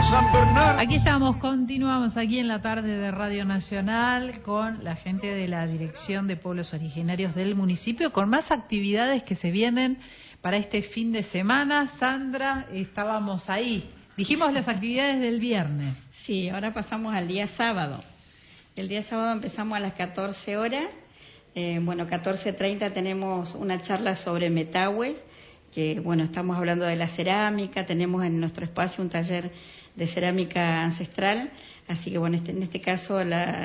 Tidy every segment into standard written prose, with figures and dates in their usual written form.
San Bernardo. Aquí estamos, continuamos aquí en la tarde de Radio Nacional con la gente de la Dirección de Pueblos Originarios del municipio, con más actividades que se vienen para este fin de semana. Sandra, estábamos ahí. Dijimos las actividades del viernes. Sí, ahora pasamos al día sábado. El día sábado empezamos a las 14 horas. 14:30 tenemos una charla sobre metagües, que estamos hablando de la cerámica. Tenemos en nuestro espacio un taller de cerámica ancestral, así que en este caso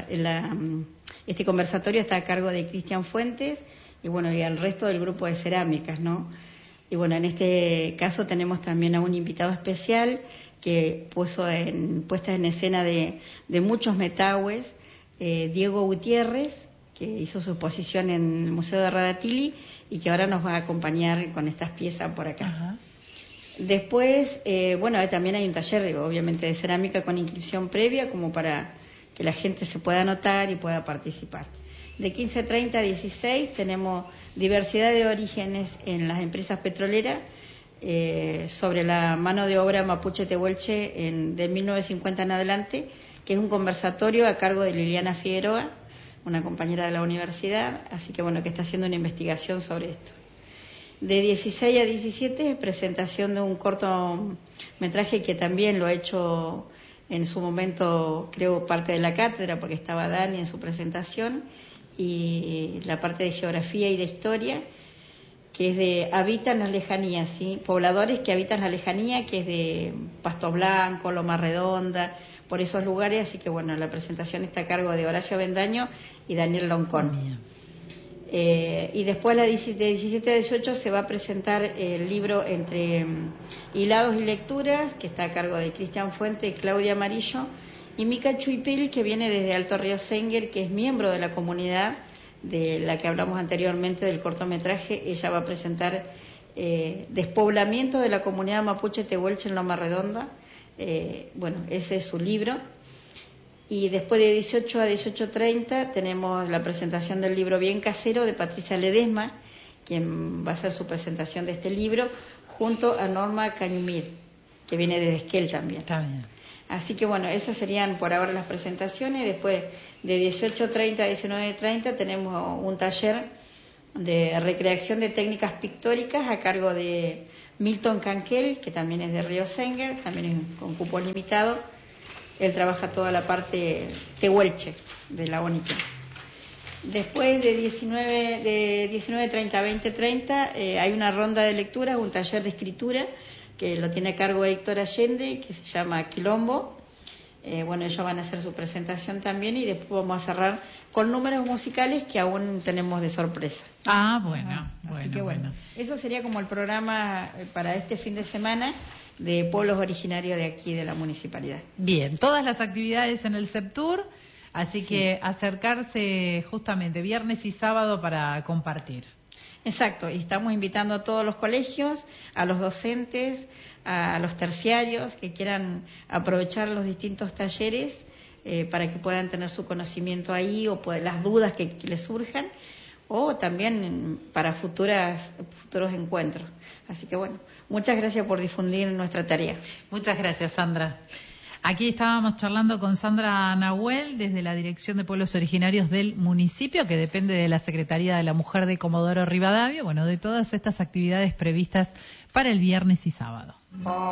este conversatorio está a cargo de Cristian Fuentes y al resto del grupo de cerámicas, ¿no? Y en este caso tenemos también a un invitado especial que puesta en escena de muchos metagües, Diego Gutiérrez, que hizo su exposición en el Museo de Radatili y que ahora nos va a acompañar con estas piezas por acá. Ajá. Después, también hay un taller, obviamente, de cerámica con inscripción previa, como para que la gente se pueda anotar y pueda participar. De 15:30 a 16 tenemos diversidad de orígenes en las empresas petroleras, sobre la mano de obra mapuche tehuelche de 1950 en adelante, que es un conversatorio a cargo de Liliana Figueroa, una compañera de la universidad, así que que está haciendo una investigación sobre esto. De 16 a 17, presentación de un cortometraje que también lo ha hecho en su momento, creo, parte de la cátedra, porque estaba Dani en su presentación, y la parte de geografía y de historia, que es de Habitan las Lejanías, ¿sí? Pobladores que habitan la lejanía, que es de Pasto Blanco, Loma Redonda, por esos lugares, así que la presentación está a cargo de Horacio Bendaño y Daniel Loncón. Y después de 17 a 18 se va a presentar el libro Entre Hilados y Lecturas, que está a cargo de Cristian Fuente y Claudia Amarillo, y Mica Chuipil, que viene desde Alto Río Senger, que es miembro de la comunidad de la que hablamos anteriormente del cortometraje. Ella va a presentar Despoblamiento de la comunidad mapuche tehuelche en Loma Redonda. Ese es su libro. Y después de 18 a 18:30 tenemos la presentación del libro Bien Casero de Patricia Ledesma, quien va a hacer su presentación de este libro, junto a Norma Cañumir, que viene de Esquel también. Está bien. Así que esas serían por ahora las presentaciones. Después de 18:30 a 19:30 tenemos un taller de recreación de técnicas pictóricas a cargo de Milton Canquel, que también es de Río Senger, también es con cupo limitado. Él trabaja toda la parte tehuelche de la ONIT. Después de 19:30 a 20:30 hay una ronda de lectura, un taller de escritura que lo tiene a cargo Héctor Allende, que se llama Quilombo. Ellos van a hacer su presentación también y después vamos a cerrar con números musicales que aún tenemos de sorpresa. Así que eso sería como el programa para este fin de semana de pueblos originarios de aquí de la municipalidad. Bien, todas las actividades en el CEPTUR, así que acercarse justamente viernes y sábado para compartir. Exacto, y estamos invitando a todos los colegios, a los docentes, a los terciarios que quieran aprovechar los distintos talleres para que puedan tener su conocimiento ahí o las dudas que les surjan, o también para futuros encuentros. Así que muchas gracias por difundir nuestra tarea. Muchas gracias, Sandra. Aquí estábamos charlando con Sandra Nahuel desde la Dirección de Pueblos Originarios del municipio, que depende de la Secretaría de la Mujer de Comodoro Rivadavia, de todas estas actividades previstas para el viernes y sábado.